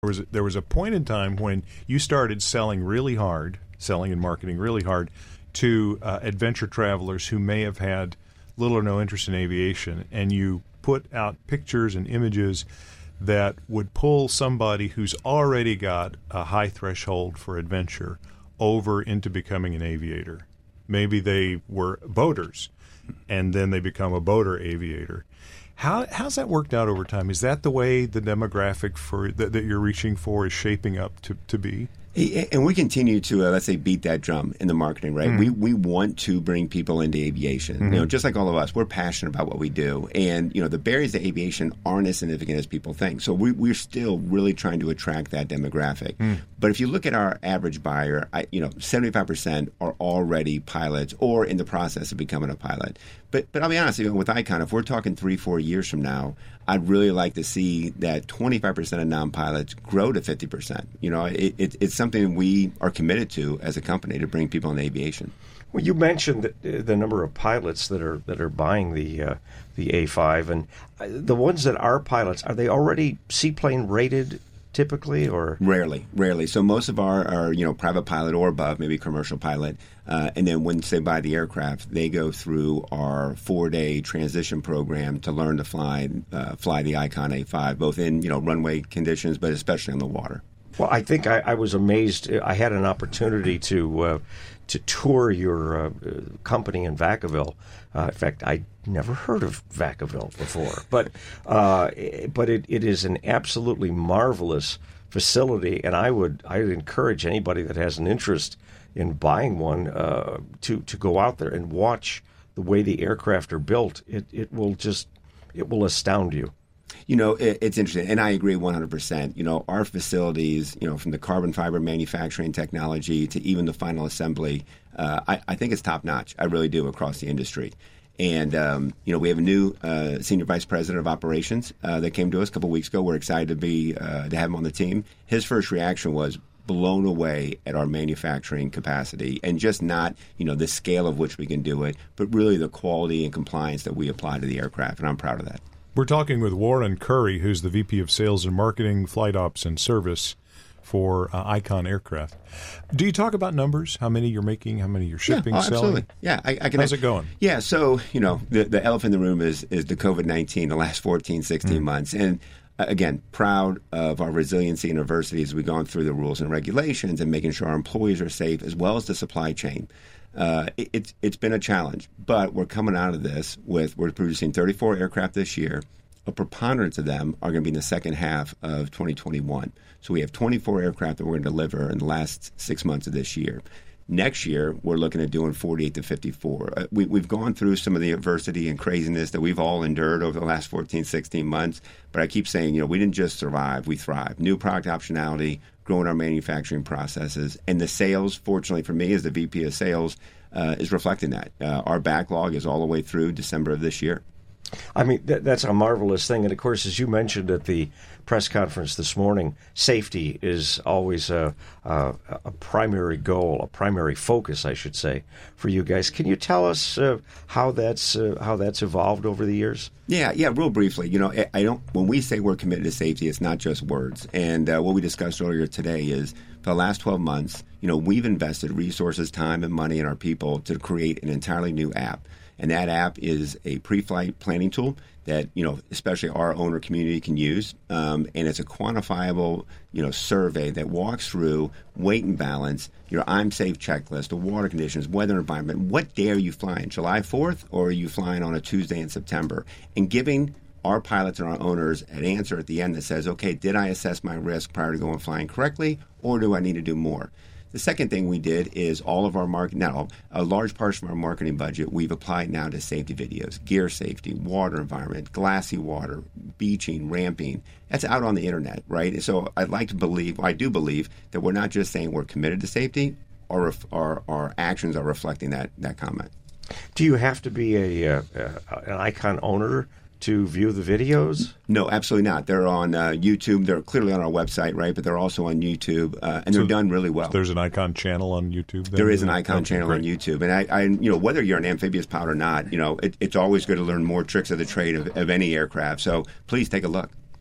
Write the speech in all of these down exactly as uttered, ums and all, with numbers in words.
There was a, there was a point in time when you started selling really hard, selling and marketing really hard to uh, adventure travelers who may have had little or no interest in aviation, and you put out pictures and images that would pull somebody who's already got a high threshold for adventure over into becoming an aviator. Maybe they were boaters, and then they become a boater aviator. How how's that worked out over time? Is that the way the demographic for that, that you're reaching for is shaping up to, to be? And we continue to, uh, let's say, beat that drum in the marketing, right? Mm-hmm. We we want to bring people into aviation. Mm-hmm. You know, just like all of us, we're passionate about what we do. And, you know, the barriers to aviation aren't as significant as people think. So we, we're still really trying to attract that demographic. Mm. But if you look at our average buyer, I, you know, seventy-five percent are already pilots or in the process of becoming a pilot. But but I'll be honest, even with Icon, if we're talking three, four years from now, I'd really like to see that twenty-five percent of non-pilots grow to fifty percent. You know, it, it, it's something we are committed to as a company to bring people into aviation. Well, you mentioned the, the number of pilots that are that are buying the uh, the A five, and the ones that are pilots, are they already seaplane rated? Typically, or rarely, rarely. So most of our are you know private pilot or above, maybe commercial pilot, uh, and then once they buy the aircraft, they go through our four-day transition program to learn to fly uh, fly the Icon A five, both in you know runway conditions, but especially on the water. Well, I think I, I was amazed. I had an opportunity to uh, to tour your uh, company in Vacaville. Uh, in fact, I never heard of Vacaville before, but uh, but it, it is an absolutely marvelous facility, and I would I would encourage anybody that has an interest in buying one uh, to to go out there and watch the way the aircraft are built. It it will just it will astound you. You know, it, it's interesting, and I agree one hundred percent. You know, our facilities, you know, from the carbon fiber manufacturing technology to even the final assembly, uh, I, I think it's top-notch. I really do across the industry. And, um, you know, we have a new uh, senior vice president of operations uh, that came to us a couple weeks ago. We're excited to be uh, to have him on the team. His first reaction was blown away at our manufacturing capacity, and just not, you know, the scale of which we can do it, but really the quality and compliance that we apply to the aircraft, and I'm proud of that. We're talking with Warren Curry, who's the V P of Sales and Marketing, Flight Ops, and Service for uh, Icon Aircraft. Do you talk about numbers? How many you're making? How many you're shipping, yeah, oh, selling? Absolutely. Yeah, I, I can. How's it going? Yeah, so, you know, the, the elephant in the room is, is the COVID nineteen, the last fourteen, sixteen mm. months. And uh, again, proud of our resiliency and adversity as we've gone through the rules and regulations and making sure our employees are safe, as well as the supply chain. Uh, it, it's it's been a challenge, but we're coming out of this with, we're producing thirty-four aircraft this year. A preponderance of them are going to be in the second half of twenty twenty-one. So we have twenty-four aircraft that we're going to deliver in the last six months of this year. Next year, we're looking at doing forty-eight to fifty-four. Uh, we, we've gone through some of the adversity and craziness that we've all endured over the last fourteen, sixteen months. But I keep saying, you know, we didn't just survive, we thrived. New product optionality, growing our manufacturing processes. And the sales, fortunately for me as the V P of Sales, uh, is reflecting that. Uh, our backlog is all the way through December of this year. I mean, that, that's a marvelous thing. And, of course, as you mentioned at the press conference this morning, safety is always a, a, a primary goal, a primary focus, I should say, for you guys. Can you tell us uh, how that's uh, how that's evolved over the years? Yeah, yeah, real briefly. You know, I don't. When we say we're committed to safety, it's not just words. And uh, what we discussed earlier today is for the last twelve months, you know, we've invested resources, time, and money in our people to create an entirely new app. And that app is a pre-flight planning tool that, you know, especially our owner community can use. Um, and it's a quantifiable, you know, survey that walks through weight and balance, your I'm safe checklist, the water conditions, weather environment. What day are you flying? July fourth, or are you flying on a Tuesday in September? And giving our pilots and our owners an answer at the end that says, okay, did I assess my risk prior to going flying correctly, or do I need to do more? The second thing we did is all of our market, not all, a large portion of our marketing budget we've applied now to safety videos, gear safety, water environment, glassy water, beaching, ramping. That's out on the internet, right? So I'd like to believe, I do believe, that we're not just saying we're committed to safety, our our, our actions are reflecting that, that comment. Do you have to be a uh, an Icon owner to view the videos? No, absolutely not. They're on uh, YouTube. They're clearly on our website, right? But they're also on YouTube, uh, and so they're done really well. There's an Icon channel on YouTube? Then? There is an Icon okay, channel great. on YouTube. And, I, I, you know, whether you're an amphibious pilot or not, you know, it, it's always good to learn more tricks of the trade of, of any aircraft. So please take a look.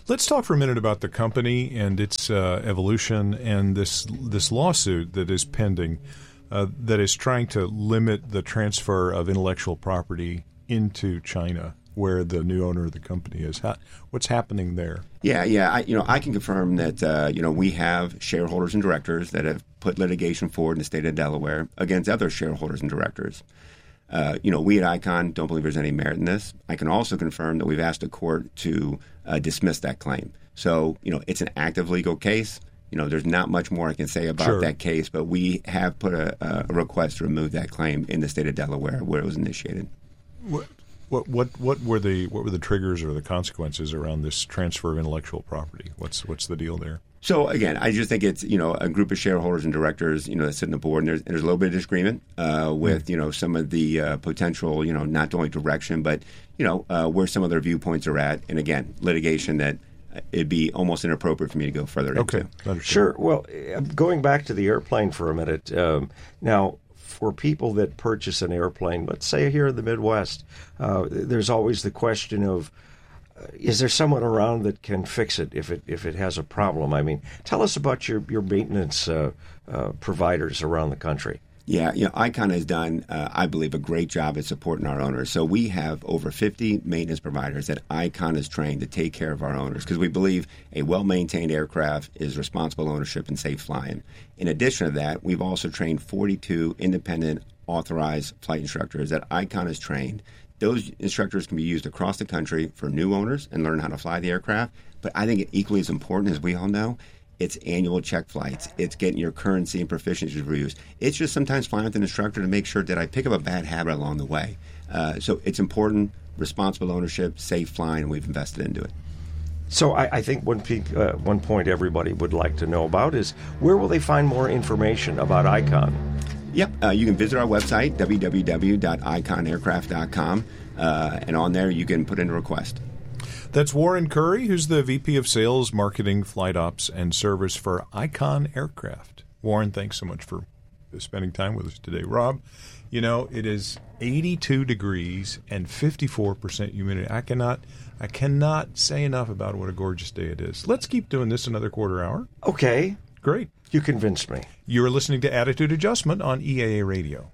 Let's talk for a minute about the company and its uh, evolution and this this lawsuit that is pending uh, that is trying to limit the transfer of intellectual property into China, where the new owner of the company is. How, what's happening there? Yeah, yeah. I, you know, I can confirm that uh, you know we have shareholders and directors that have put litigation forward in the state of Delaware against other shareholders and directors. Uh, you know, we at ICON don't believe there's any merit in this. I can also confirm that we've asked the court to uh, dismiss that claim. So, you know, it's an active legal case. You know, there's not much more I can say about Sure. that case, but we have put a, a request to remove that claim in the state of Delaware where it was initiated. What what what, what were the what were the triggers or the consequences around this transfer of intellectual property? What's what's the deal there? So again, I just think it's you know a group of shareholders and directors you know that sit on the board, and there's, and there's a little bit of disagreement uh, with you know some of the uh, potential you know not the only direction, but you know uh, where some of their viewpoints are at, and again, litigation that uh, it'd be almost inappropriate for me to go further Okay, into. understood. Sure. Well, uh, going back to the airplane for a minute, um, now for people that purchase an airplane, let's say here in the Midwest, uh, there's always the question of, uh, is there someone around that can fix it if it if it has a problem? I mean, tell us about your your maintenance uh, uh, providers around the country. Yeah, you know, ICON has done, uh, I believe, a great job at supporting our owners. So we have over fifty maintenance providers that ICON has trained to take care of our owners because we believe a well-maintained aircraft is responsible ownership and safe flying. In addition to that, we've also trained forty-two independent authorized flight instructors that ICON has trained. Those instructors can be used across the country for new owners and learn how to fly the aircraft. But I think equally as important, as we all know, it's annual check flights. It's getting your currency and proficiency reviews. It's just sometimes flying with an instructor to make sure that I pick up a bad habit along the way. Uh, so it's important, responsible ownership, safe flying, and we've invested into it. So I, I think one, pe- uh, one point everybody would like to know about is where will they find more information about ICON? Yep, uh, you can visit our website, w w w dot icon aircraft dot com, uh, and on there you can put in a request. That's Warren Curry, who's the V P of Sales, Marketing, Flight Ops, and Service for ICON Aircraft. Warren, thanks so much for spending time with us today. Rob, you know, it is eighty-two degrees and fifty-four percent humidity. I cannot, I cannot say enough about what a gorgeous day it is. Let's keep doing this another quarter hour. Okay. Great. You convinced me. You're listening to Attitude Adjustment on E A A Radio.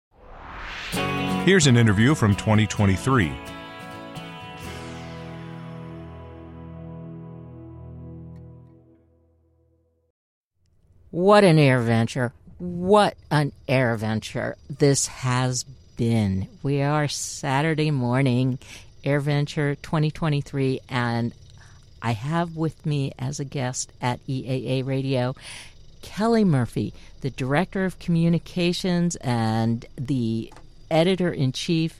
Here's an interview from twenty twenty-three. What an air venture. What an air venture this has been. We are Saturday morning, Air Venture twenty twenty-three, and I have with me as a guest at E A A Radio, Kelly Murphy, the Director of Communications and the Editor-in-Chief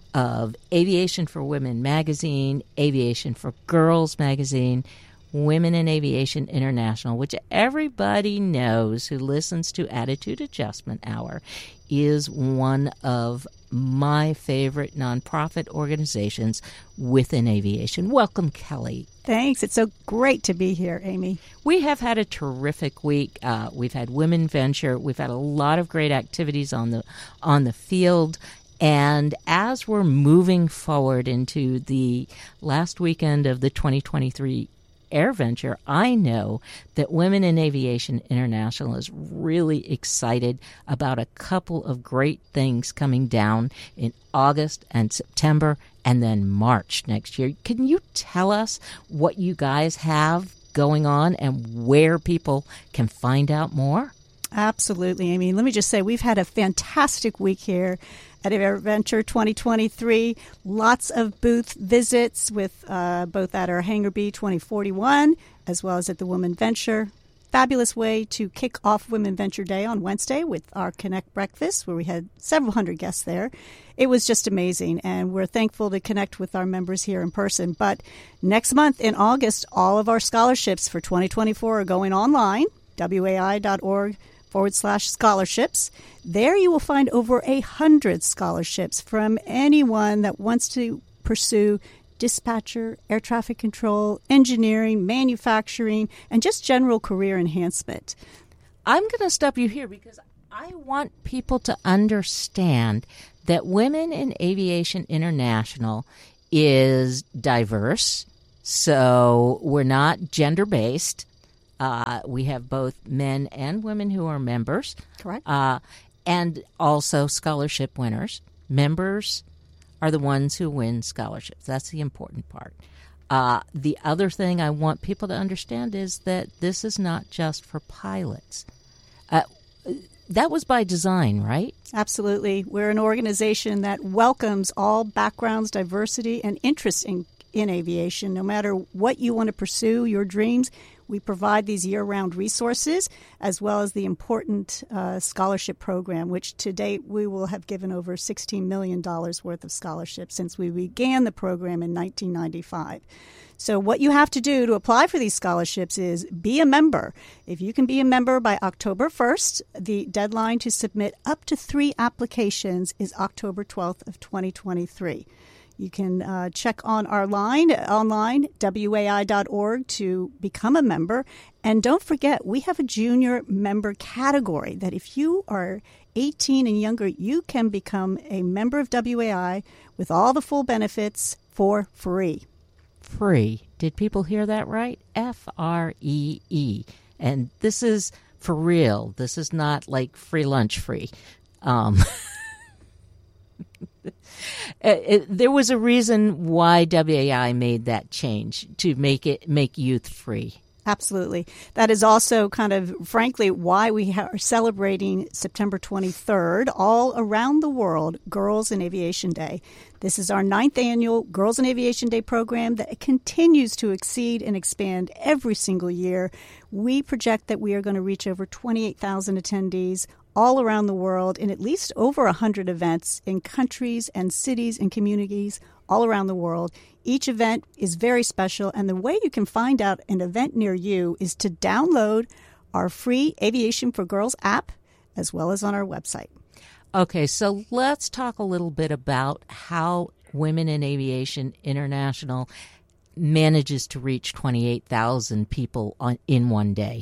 of Aviation for Women magazine, Aviation for Girls magazine, Women in Aviation International, which everybody knows who listens to Attitude Adjustment Hour is one of my favorite nonprofit organizations within aviation. Welcome, Kelly. Thanks. It's so great to be here, Amy. We have had a terrific week. Uh, we've had Women Venture. We've had a lot of great activities on the on the field. And as we're moving forward into the last weekend of the twenty twenty-three Air Venture, I know that Women in Aviation International is really excited about a couple of great things coming down in August and September and then March next year. Can you tell us what you guys have going on and where people can find out more? Absolutely, Amy. Let me just say we've had a fantastic week here at Air Venture twenty twenty-three. Lots of booth visits with uh, both at our Hangar B twenty forty-one as well as at the Women Venture. Fabulous way to kick off Women Venture Day on Wednesday with our Connect Breakfast, where we had several hundred guests there. It was just amazing, and we're thankful to connect with our members here in person. But next month in August, all of our scholarships for twenty twenty-four are going online, W A I dot org forward slash scholarships. There you will find over a hundred scholarships from anyone that wants to pursue dispatcher, air traffic control, engineering, manufacturing, and just general career enhancement. I'm going to stop you here because I want people to understand that Women in Aviation International is diverse, So we're not gender-based. Uh, we have both men and women who are members. Correct. Uh, and also scholarship winners. Members are the ones who win scholarships. That's the important part. Uh, the other thing I want people to understand is that this is not just for pilots. Uh, that was by design, right? Absolutely. We're an organization that welcomes all backgrounds, diversity, and interest in, in aviation. No matter what you want to pursue, your dreams, we provide these year-round resources, as well as the important uh, scholarship program, which to date we will have given over sixteen million dollars worth of scholarships since we began the program in nineteen ninety-five. So what you have to do to apply for these scholarships is be a member. If you can be a member by October first, the deadline to submit up to three applications is October twelfth of twenty twenty-three. You can uh, check on our line online, W A I dot org, to become a member. And don't forget, we have a junior member category that if you are eighteen and younger, you can become a member of W A I with all the full benefits for free. Free. Did people hear that right? F R E E. And this is for real. This is not like free lunch free. Um It, it, there was a reason why W A I made that change to make it make youth free. Absolutely. That is also kind of, frankly, why we are celebrating September twenty-third all around the world, Girls in Aviation Day. This is our ninth annual Girls in Aviation Day program that continues to exceed and expand every single year. We project that we are going to reach over twenty-eight thousand attendees all around the world in at least over one hundred events in countries and cities and communities all around the world. Each event is very special, and the way you can find out an event near you is to download our free Aviation for Girls app, as well as on our website. Okay, so let's talk a little bit about how Women in Aviation International manages to reach twenty-eight thousand people on, in one day.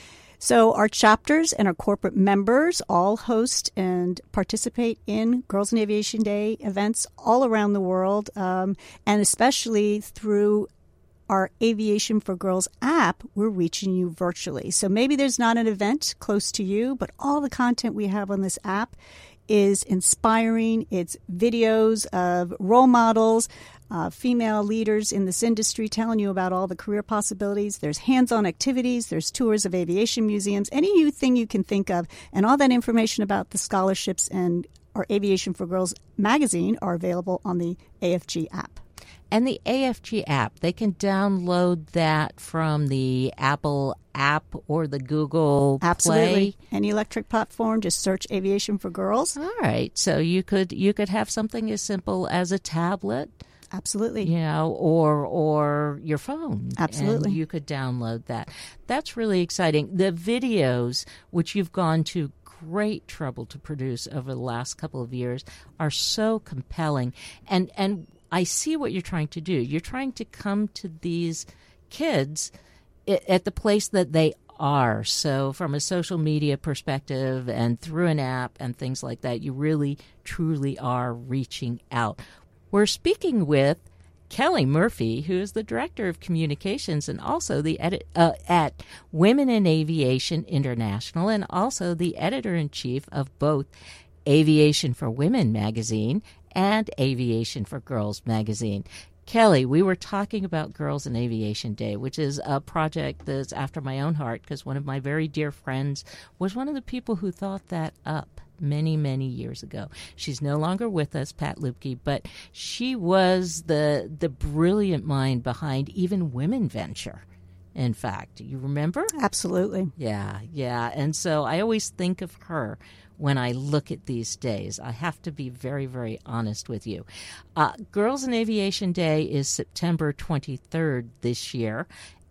So our chapters and our corporate members all host and participate in Girls in Aviation Day events all around the world, um, and especially through our Aviation for Girls app, we're reaching you virtually. So maybe there's not an event close to you, but all the content we have on this app is inspiring. It's videos of role models, uh, female leaders in this industry telling you about all the career possibilities. There's hands-on activities. There's tours of aviation museums, anything you can think of. And all that information about the scholarships and our Aviation for Girls magazine are available on the A F G app. And the A F G app, they can download that from the Apple app or the Google Absolutely. Play. Any electric platform, just search Aviation for Girls. All right. So you could you could have something as simple as a tablet. Absolutely. You know, or or your phone. Absolutely. And you could download that. That's really exciting. The videos, which you've gone to great trouble to produce over the last couple of years, are so compelling. And and I see what you're trying to do. You're trying to come to these kids at the place that they are. So from a social media perspective and through an app and things like that, you really, truly are reaching out. We're speaking with Kelly Murphy, who is the Director of Communications and also the edit uh, at Women in Aviation International, and also the Editor-in-Chief of both Aviation for Women magazine and Aviation for Girls magazine. Kelly, we were talking about Girls in Aviation Day, which is a project that's after my own heart because one of my very dear friends was one of the people who thought that up many, many years ago. She's no longer with us, Pat Lupke, but she was the the brilliant mind behind even Women Venture. In fact, you remember? Absolutely. Yeah, yeah. And so I always think of her when I look at these days. I have to be very, very honest with you. Uh, Girls in Aviation Day is September twenty-third this year,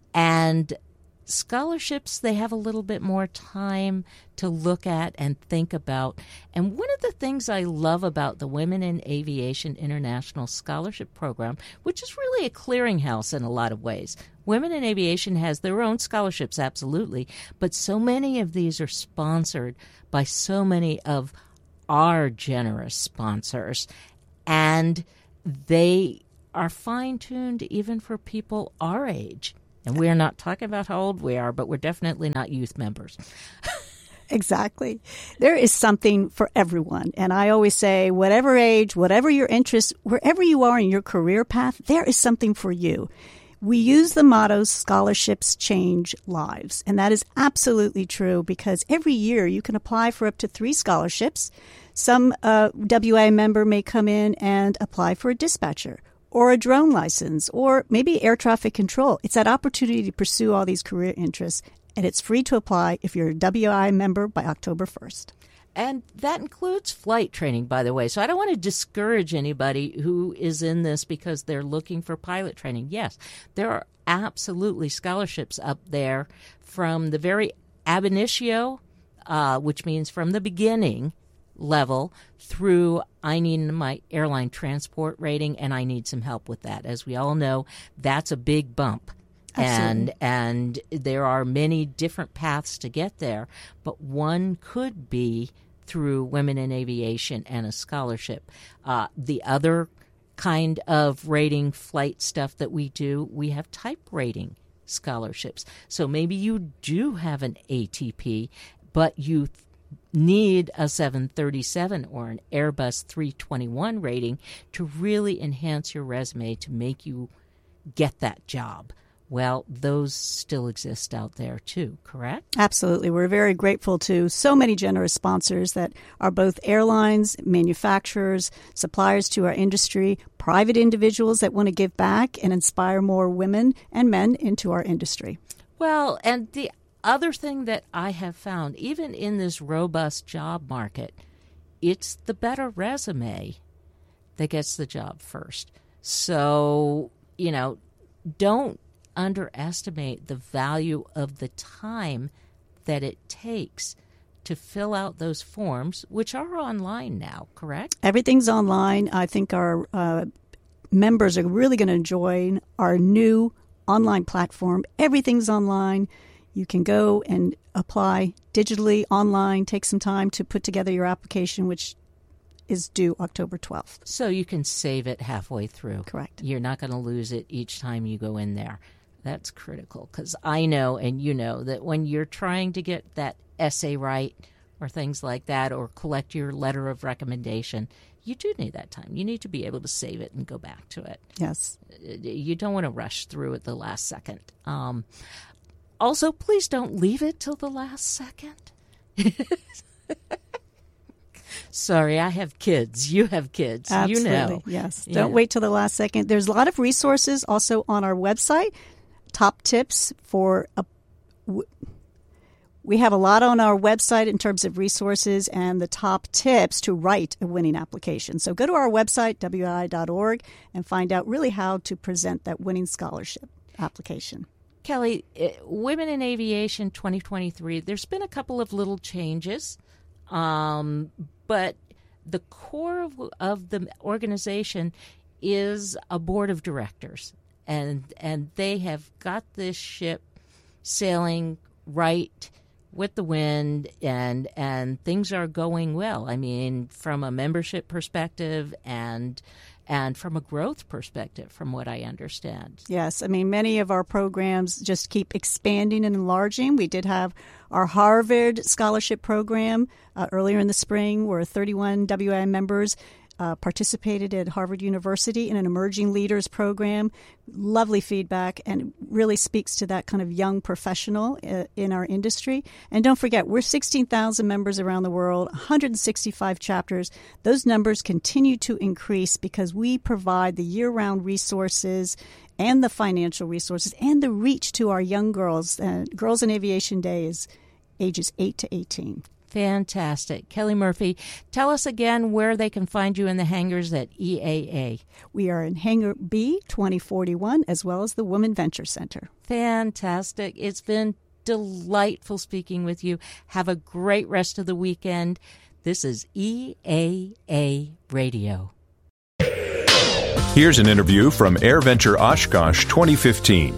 and scholarships, they have a little bit more time to look at and think about. And one of the things I love about the Women in Aviation International Scholarship Program, which is really a clearinghouse in a lot of ways. Women in Aviation has their own scholarships, absolutely, but so many of these are sponsored by so many of our generous sponsors, and they are fine-tuned even for people our age. And we're not talking about how old we are, but we're definitely not youth members. Exactly. There is something for everyone. And I always say, whatever age, whatever your interest, wherever you are in your career path, there is something for you. We use the motto, scholarships change lives. And that is absolutely true because every year you can apply for up to three scholarships. Some uh, W I member may come in and apply for a dispatcher or a drone license or maybe air traffic control. It's that opportunity to pursue all these career interests. And it's free to apply if you're a W I member by October first. And that includes flight training, by the way. So I don't want to discourage anybody who is in this because they're looking for pilot training. Yes, there are absolutely scholarships up there from the very ab initio, uh, which means from the beginning level, through I need my airline transport rating, and I need some help with that. As we all know, that's a big bump. And and there are many different paths to get there, but one could be through Women in Aviation and a scholarship. Uh, the other kind of rating flight stuff that we do, we have type rating scholarships. So maybe you do have an A T P, but you th- need a seven thirty-seven or an Airbus three twenty-one rating to really enhance your resume to make you get that job. Well, those still exist out there too, correct? Absolutely. We're very grateful to so many generous sponsors that are both airlines, manufacturers, suppliers to our industry, private individuals that want to give back and inspire more women and men into our industry. Well, and the other thing that I have found, even in this robust job market, it's the better resume that gets the job first. So, you know, don't underestimate the value of the time that it takes to fill out those forms, which are online now, correct? Everything's online. I think our uh, members are really going to enjoy our new online platform. Everything's online. You can go and apply digitally online, take some time to put together your application, which is due October twelfth. So you can save it halfway through. Correct. You're not going to lose it each time you go in there. That's critical because I know and you know that when you're trying to get that essay right or things like that or collect your letter of recommendation, you do need that time. You need to be able to save it and go back to it. Yes. You don't want to rush through at the last second. Um, also, please don't leave it till the last second. Sorry, I have kids. You have kids. Absolutely. You know. Yes. Yeah. Don't wait till the last second. There's a lot of resources also on our website. Top tips for a. We have a lot on our website in terms of resources and the top tips to write a winning application. So go to our website, W I dot org, and find out really how to present that winning scholarship application. Kelly, Women in Aviation twenty twenty-three, there's been a couple of little changes, um, but the core of, of the organization is a board of directors, and and they have got this ship sailing right with the wind, and and things are going well. I mean, from a membership perspective and and from a growth perspective, from what I understand. Yes. I mean, many of our programs just keep expanding and enlarging. We did have our Harvard scholarship program uh, earlier in the spring where thirty-one W I members uh, participated at Harvard University in an Emerging Leaders program. Lovely feedback, and really speaks to that kind of young professional uh, in our industry. And don't forget, we're sixteen thousand members around the world, one hundred sixty-five chapters. Those numbers continue to increase because we provide the year-round resources and the financial resources and the reach to our young girls. Uh, Girls in Aviation Day is ages eight to eighteen. Fantastic. Kelly Murphy, tell us again where they can find you in the hangars at E A A. We are in Hangar B twenty forty-one as well as the Women Venture Center. Fantastic. It's been delightful speaking with you. Have a great rest of the weekend. This is E A A Radio. Here's an interview from AirVenture Oshkosh twenty fifteen.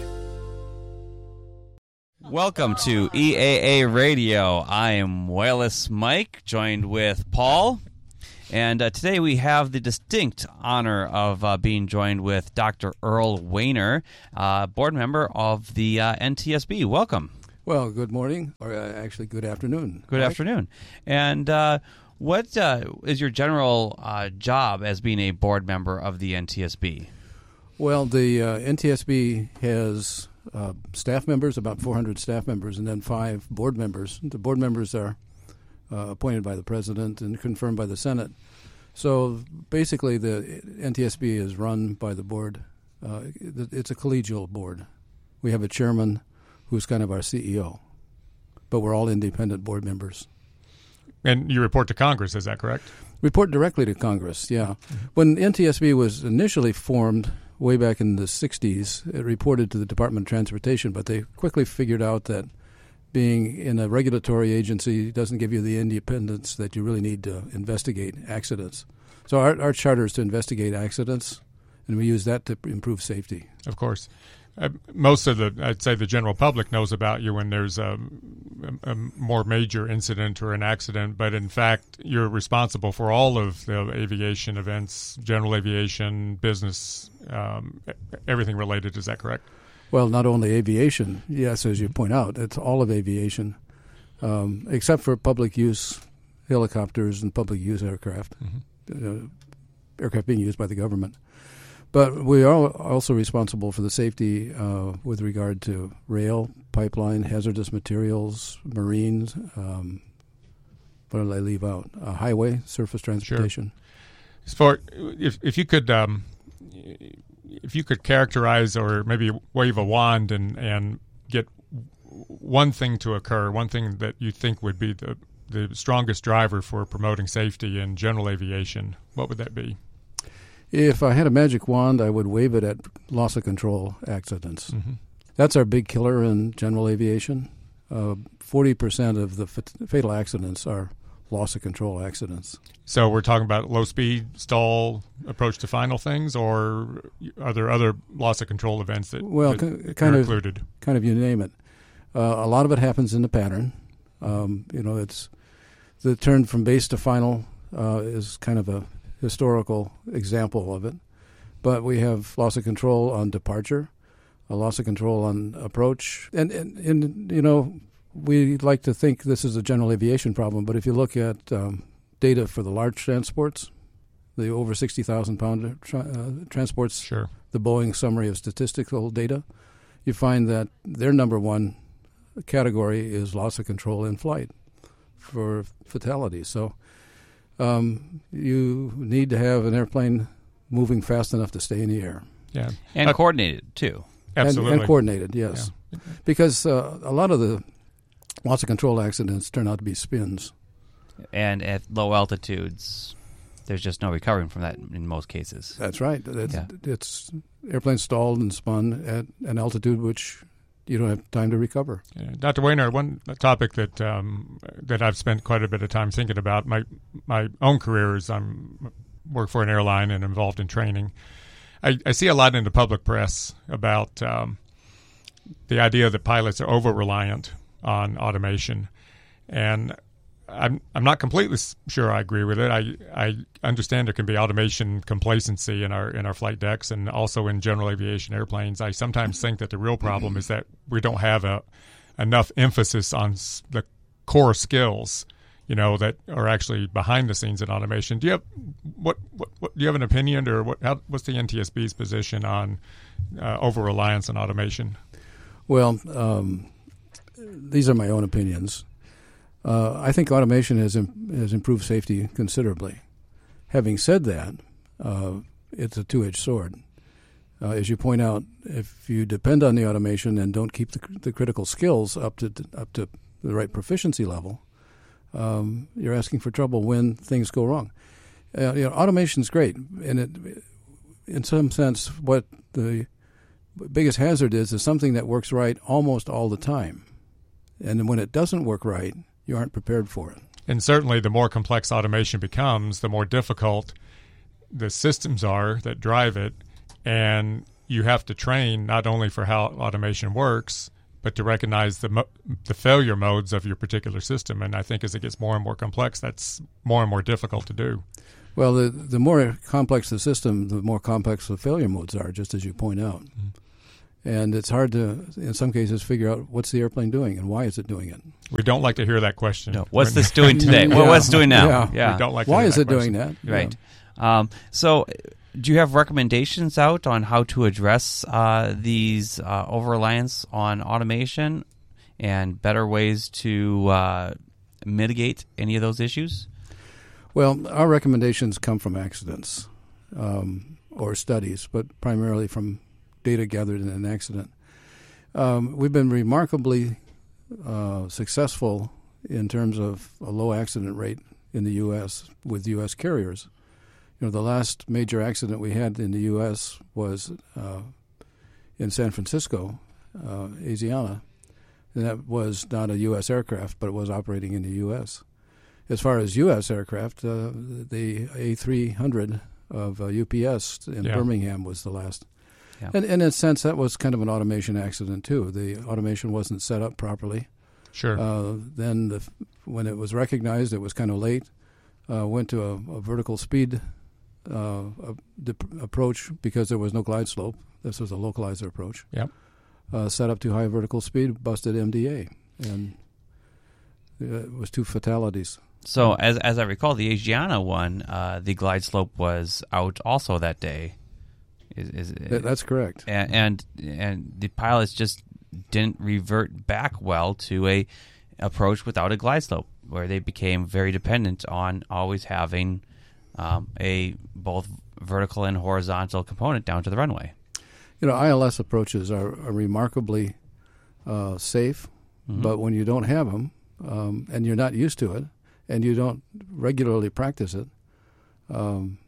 Welcome to E A A Radio. I am Wireless Mike, joined with Paul. And uh, today we have the distinct honor of uh, being joined with Doctor Earl Wehner, uh, board member of the uh, N T S B. Welcome. Well, good morning, or uh, actually good afternoon. Good Mike. afternoon. And uh, what uh, is your general uh, job as being a board member of the N T S B? Well, the uh, N T S B has uh, staff members, about four hundred staff members, and then five board members. The board members are uh, appointed by the president and confirmed by the Senate. So basically, the N T S B is run by the board. Uh, it's a collegial board. We have a chairman who's kind of our C E O, but we're all independent board members. And you report to Congress, is that correct? Report directly to Congress, yeah. Mm-hmm. When N T S B was initially formed way back in the sixties, it reported to the Department of Transportation, but they quickly figured out that being in a regulatory agency doesn't give you the independence that you really need to investigate accidents. So our, our charter is to investigate accidents, and we use that to improve safety. Of course. Uh, most of the, I'd say the general public knows about you when there's a, a, a more major incident or an accident, but in fact, you're responsible for all of the aviation events, general aviation, business, um, everything related. Is that correct? Well, not only aviation, yes, as you point out, it's all of aviation, um, except for public use helicopters and public use aircraft, mm-hmm. uh, aircraft being used by the government. But we are also responsible for the safety uh, with regard to rail, pipeline, hazardous materials, marines. Um, what did I leave out? Uh, highway, surface transportation. Sure. As far, if if you could, um, if you could characterize or maybe wave a wand and, and get one thing to occur, one thing that you think would be the the strongest driver for promoting safety in general aviation, what would that be? If I had a magic wand, I would wave it at loss of control accidents. Mm-hmm. That's our big killer in general aviation. Uh, forty percent of the f- fatal accidents are loss of control accidents. So we're talking about low speed, stall, approach to final things, or are there other loss of control events that, well, that c- kind are of, included? Kind of, you name it. Uh, a lot of it happens in the pattern. Um, you know, it's the turn from base to final uh, is kind of a historical example of it. But we have loss of control on departure, a loss of control on approach. And, and, and, you know, we like to think this is a general aviation problem, but if you look at um, data for the large transports, the over sixty thousand pound tra- uh, transports, sure. the Boeing summary of statistical data, you find that their number one category is loss of control in flight for fatalities. So Um, you need to have an airplane moving fast enough to stay in the air. Yeah, and uh, coordinated too. Absolutely, and, and coordinated. Yes, yeah. Because uh, a lot of the loss of control accidents turn out to be spins. And at low altitudes, there's just no recovering from that in most cases. That's right. It's, yeah. it's airplane stalled and spun at an altitude which you don't have time to recover. Yeah. Doctor Wehner, one topic that um, that I've spent quite a bit of time thinking about, my my own career is I'm work for an airline and involved in training. I, I see a lot in the public press about um, the idea that pilots are over-reliant on automation. And I'm I'm not completely sure I agree with it. I I understand there can be automation complacency in our in our flight decks and also in general aviation airplanes. I sometimes think that the real problem is that we don't have a enough emphasis on the core skills, you know, that are actually behind the scenes in automation. Do you have what, what, what do you have an opinion, or what? How, what's the N T S B's position on uh, over reliance on automation? Well, um, these are my own opinions. Uh, I think automation has im- has improved safety considerably. Having said that, uh, it's a two-edged sword. Uh, as you point out, if you depend on the automation and don't keep the, the critical skills up to up to the right proficiency level, um, you're asking for trouble when things go wrong. Uh, you know, automation's great, and it, in some sense, what the biggest hazard is is something that works right almost all the time, and when it doesn't work right, you aren't prepared for it. And certainly the more complex automation becomes, the more difficult the systems are that drive it. And you have to train not only for how automation works, but to recognize the mo- the failure modes of your particular system. And I think as it gets more and more complex, that's more and more difficult to do. Well, the the more complex the system, the more complex the failure modes are, just as you point out. Mm-hmm. And it's hard to, in some cases, figure out what's the airplane doing and why is it doing it. We don't like to hear that question. No. What's this doing today? yeah. Well, what's it doing now? Yeah. yeah. We don't like to why hear is that it question. doing that? Right. Yeah. Um, so, do you have recommendations out on how to address uh, these uh, over-reliance on automation and better ways to uh, mitigate any of those issues? Well, our recommendations come from accidents um, or studies, but primarily from data gathered in an accident. Um, we've been remarkably uh, successful in terms of a low accident rate in the U S with U S carriers. You know, the last major accident we had in the U S was uh, in San Francisco, uh, Asiana, and that was not a U S aircraft, but it was operating in the U S As far as U S aircraft, uh, the A three hundred of uh, U P S in yeah. Birmingham was the last. Yeah. And, and in a sense, that was kind of an automation accident, too. The automation wasn't set up properly. Sure. Uh, then the, when it was recognized, it was kind of late. Uh, went to a, a vertical speed uh, a, dip- approach because there was no glide slope. This was a localizer approach. Yep. Uh, set up too high vertical speed, busted M D A. And it was two fatalities. So, as as I recall, the Asiana one, uh, the glide slope was out also that day. Is, is That, that's correct. And, and and the pilots just didn't revert back well to a approach without a glide slope, where they became very dependent on always having um, a both vertical and horizontal component down to the runway. You know, I L S approaches are, are remarkably uh, safe, mm-hmm. but when you don't have them um, and you're not used to it and you don't regularly practice it, um,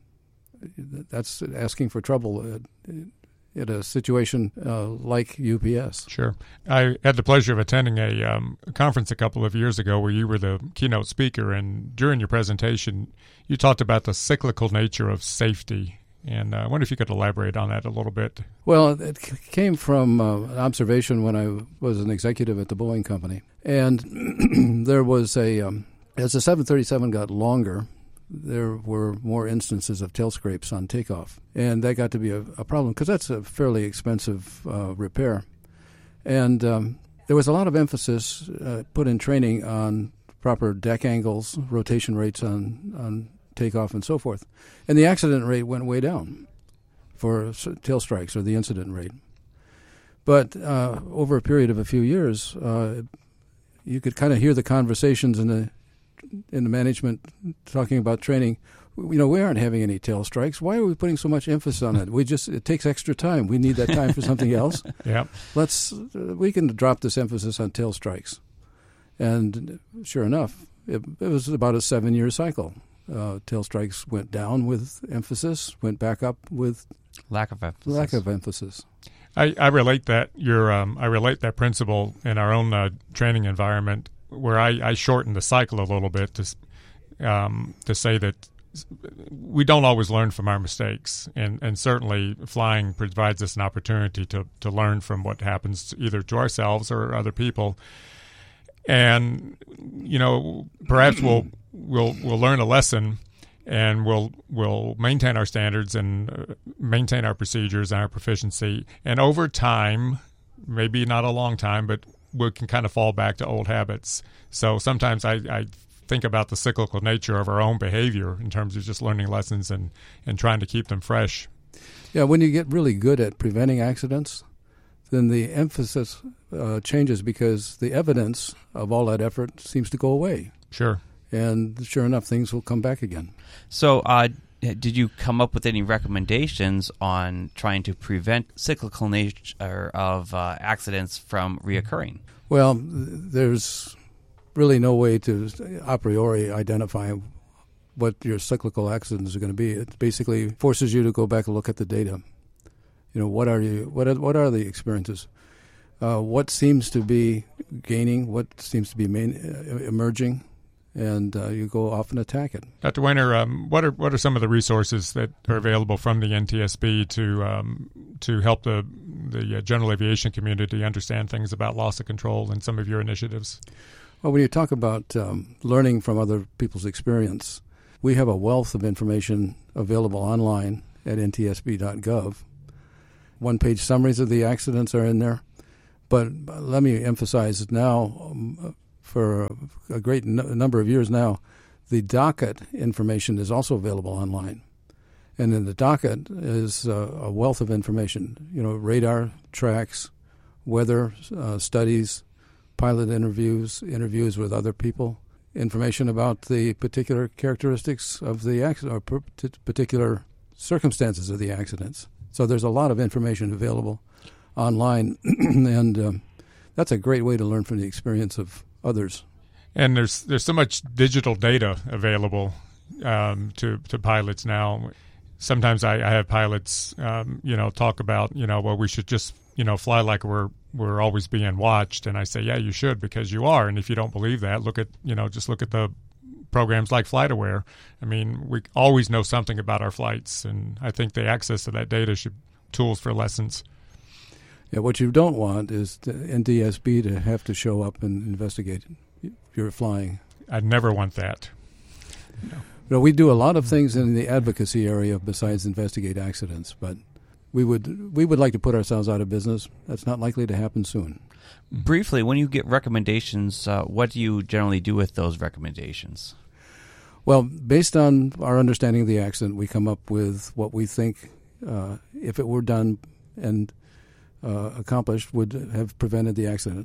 that's asking for trouble at, at a situation uh, like U P S. Sure. I had the pleasure of attending a um, conference a couple of years ago where you were the keynote speaker, and during your presentation, you talked about the cyclical nature of safety. And uh, I wonder if you could elaborate on that a little bit. Well, it c- came from uh, an observation when I was an executive at the Boeing company. And there was a, um, as the seven thirty-seven got longer, there were more instances of tail scrapes on takeoff. And that got to be a, a problem because that's a fairly expensive uh, repair. And um, there was a lot of emphasis uh, put in training on proper deck angles, rotation rates on, on takeoff and so forth. And the accident rate went way down for tail strikes, or the incident rate. But uh, over a period of a few years, uh, you could kind of hear the conversations in the in the management talking about training. You know, we aren't having any tail strikes. Why are we putting so much emphasis on it? We just it takes extra time. We need that time for something else. Yeah, let's uh, we can drop this emphasis on tail strikes. And sure enough, it, it was about a seven-year cycle. Uh, tail strikes went down with emphasis, went back up with lack of emphasis. Lack of emphasis. I, I relate that your um, I relate that principle in our own uh, training environment, where I, I shorten the cycle a little bit to um, to say that we don't always learn from our mistakes, and, and certainly flying provides us an opportunity to, to learn from what happens either to ourselves or other people. And you know, perhaps we'll we'll we'll learn a lesson, and we'll we'll maintain our standards and uh, maintain our procedures and our proficiency, and over time, maybe not a long time, but we can kind of fall back to old habits. So sometimes I, I think about the cyclical nature of our own behavior in terms of just learning lessons and, and trying to keep them fresh. Yeah, when you get really good at preventing accidents, then the emphasis uh, changes because the evidence of all that effort seems to go away. Sure. And sure enough, things will come back again. So uh, did you come up with any recommendations on trying to prevent cyclical nature of uh, accidents from reoccurring? Well, there's really no way to a priori identify what your cyclical accidents are going to be. It basically forces you to go back and look at the data. You know, what are you? What are, what are the experiences? Uh, what seems to be gaining? What seems to be main, uh, emerging? and uh, you go off and attack it. Doctor Wehner, um, what are what are some of the resources that are available from the N T S B to um, to help the the uh, general aviation community understand things about loss of control and some of your initiatives? Well, when you talk about um, learning from other people's experience, we have a wealth of information available online at N T S B dot gov. One-page summaries of the accidents are in there. But let me emphasize now, um, for a great n- number of years now, the docket information is also available online. And in the docket is uh, a wealth of information, you know, radar tracks, weather uh, studies, pilot interviews, interviews with other people, information about the particular characteristics of the accident or per- particular circumstances of the accidents. So there's a lot of information available online, and um, that's a great way to learn from the experience of others. And there's there's so much digital data available um, to to pilots now. Sometimes I, I have pilots, um, you know, talk about, you know, well, we should just, you know, fly like we're we're always being watched. And I say, yeah, you should, because you are. And if you don't believe that, look at, you know, just look at the programs like FlightAware. I mean, we always know something about our flights, and I think the access to that data should tools for lessons. Yeah, what you don't want is the N T S B to have to show up and investigate your flying. I'd never want that. No. You know, we do a lot of things in the advocacy area besides investigate accidents, but we would we would like to put ourselves out of business. That's not likely to happen soon. Briefly, when you get recommendations, uh, what do you generally do with those recommendations? Well, based on our understanding of the accident, we come up with what we think, uh, if it were done and uh, accomplished, would have prevented the accident.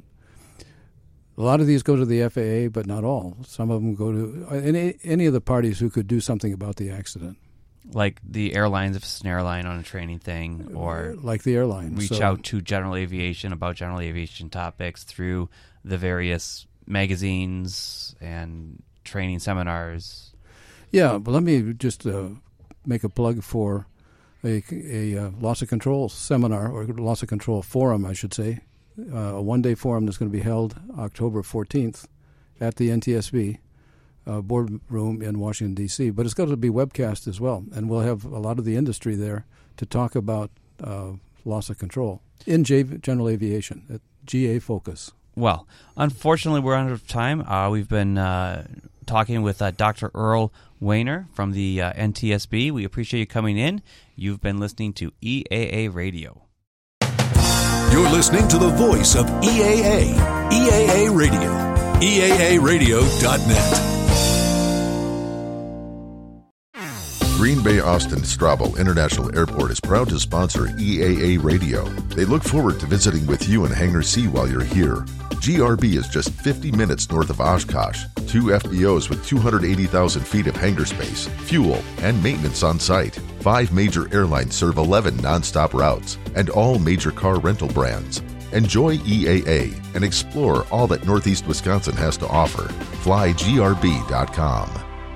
A lot of these go to the F A A, but not all. Some of them go to any, any of the parties who could do something about the accident. Like the airlines, if it's an airline on a training thing, or like the airline. Reach so, out to general aviation about general aviation topics through the various magazines and training seminars. Yeah, but let me just uh, make a plug for a, a uh, loss of control seminar, or loss of control forum, I should say. Uh, a one-day forum that's going to be held October fourteenth at the N T S B uh, boardroom in Washington, D C But it's going to be webcast as well, and we'll have a lot of the industry there to talk about uh, loss of control in J- general aviation, at G A Focus. Well, unfortunately, we're out of time. Uh, we've been uh, talking with uh, Doctor Earl Wehner from the uh, N T S B. We appreciate you coming in. You've been listening to E A A Radio. You're listening to the voice of E A A, E A A Radio, E A A radio dot net. Green Bay Austin Strabo International Airport is proud to sponsor E A A Radio. They look forward to visiting with you in Hangar C while you're here. G R B is just fifty minutes north of Oshkosh. Two F B Os with two hundred eighty thousand feet of hangar space, fuel, and maintenance on site. Five major airlines serve eleven nonstop routes, and all major car rental brands. Enjoy E A A and explore all that Northeast Wisconsin has to offer. fly G R B dot com.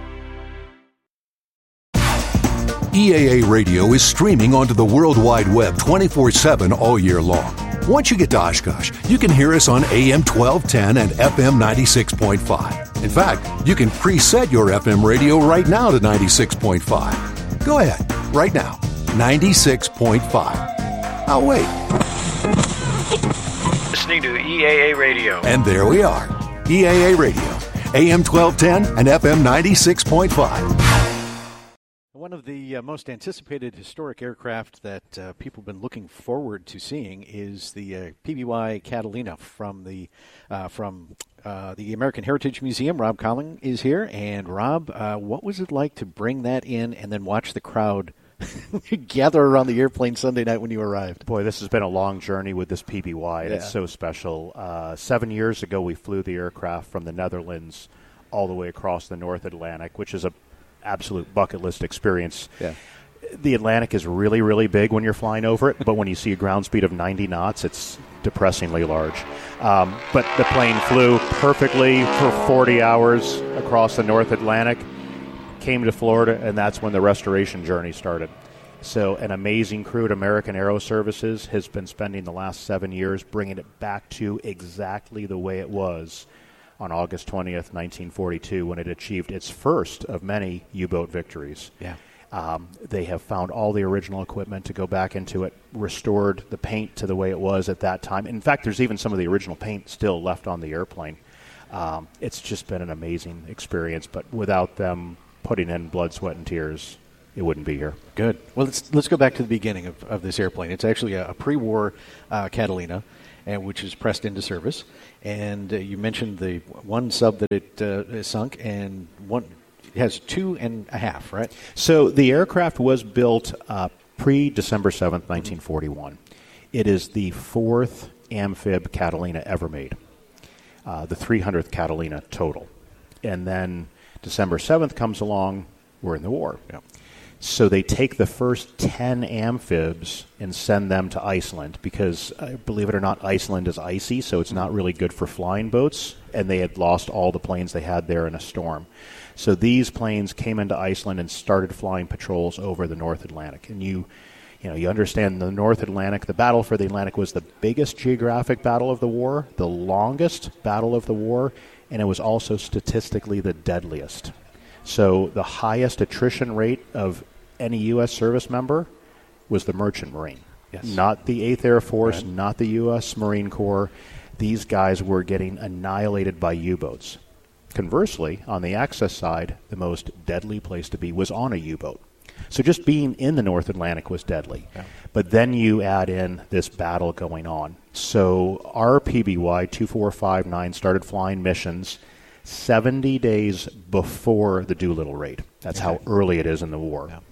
E A A Radio is streaming onto the World Wide Web twenty-four seven all year long. Once you get to Oshkosh, you can hear us on A M twelve ten and F M ninety-six point five. In fact, you can preset your F M radio right now to ninety-six point five. Go ahead, right now, ninety-six point five. I'll wait. Listening to E A A Radio. And there we are, E A A Radio, A M twelve ten and F M ninety-six point five. One of the uh, most anticipated historic aircraft that uh, people have been looking forward to seeing is the uh, P B Y Catalina from the uh, from uh, the American Heritage Museum. Rob Colling is here, and Rob, uh, what was it like to bring that in and then watch the crowd gather around the airplane Sunday night when you arrived? Boy, this has been a long journey with this P B Y, and yeah. It's so special. Uh, seven years ago, we flew the aircraft from the Netherlands all the way across the North Atlantic, which is a absolute bucket list experience. Yeah. The Atlantic is really, really big when you're flying over it, but when you see a ground speed of ninety knots, it's depressingly large. Um, but the plane flew perfectly for forty hours across the North Atlantic, came to Florida, and that's when the restoration journey started. So an amazing crew at American Aero Services has been spending the last seven years bringing it back to exactly the way it was on August twentieth, nineteen forty-two, when it achieved its first of many U-boat victories. Yeah. Um, they have found all the original equipment to go back into it, restored the paint to the way it was at that time. In fact, there's even some of the original paint still left on the airplane. Um, it's just been an amazing experience, but without them putting in blood, sweat, and tears, it wouldn't be here. Good. Well, let's let's go back to the beginning of, of this airplane. It's actually a, a pre-war uh, Catalina, and which is pressed into service. And uh, you mentioned the one sub that it uh, sunk, and one it has two and a half, right? So the aircraft was built uh, pre-December seventh, nineteen forty-one. It is the fourth amphib Catalina ever made, uh, the three hundredth Catalina total. And then December seventh comes along, we're in the war. Yeah. So they take the first ten amphibs and send them to Iceland because, uh, believe it or not, Iceland is icy, so it's not really good for flying boats, and they had lost all the planes they had there in a storm. So these planes came into Iceland and started flying patrols over the North Atlantic. And you, you know, you understand the North Atlantic, the Battle for the Atlantic was the biggest geographic battle of the war, the longest battle of the war, and it was also statistically the deadliest. So the highest attrition rate of any U S service member was the Merchant Marine. Yes. Not the eighth Air Force, Right. not the U S Marine Corps. These guys were getting annihilated by U-boats. Conversely, on the Axis side, the most deadly place to be was on a U-boat. So just being in the North Atlantic was deadly. Yeah. But then you add in this battle going on. So our P B Y two four five nine started flying missions seventy days before the Doolittle raid. That's Okay. how early it is in the war. Yeah.